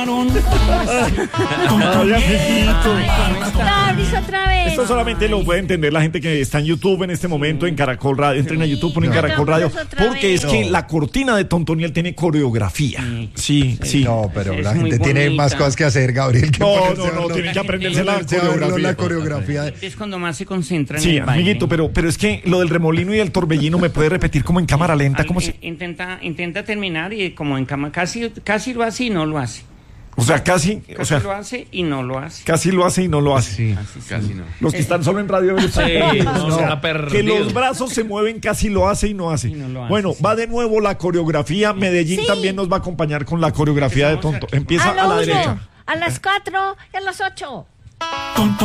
llamaron. Davis, otra vez. Esto solamente lo puede entender la gente que está en YouTube en este momento, en Caracol Radio. Entren a YouTube, ponen Caracol Radio. Porque es que la cortina de Tontoniel tiene coreografía. Sí. No, pero la muy gente tiene bonita. más cosas que hacer, Gabriel. Que No, ponerse a verlo. tienen que aprenderse la Ponerse a verlo, coreografía. la coreografía. Es cuando más se concentran en Sí, el baile. amiguito, pero es que lo del remolino y el torbellino me puede repetir como en cámara lenta, como si... Intenta terminar y como en cama casi lo hace y no lo hace. O sea, casi Lo hace y no lo hace. casi lo hace y no lo hace. Sí. Casi no. Los que están solo en radio. Sí, no, está Que perdido. los brazos se mueven, casi lo hace y no hace. Y no lo hace, Bueno, sí. va de nuevo la coreografía. Medellín Sí. también nos va a acompañar con la coreografía de Tonto. Empieza a la uno, derecha. a las 4 y a las 8.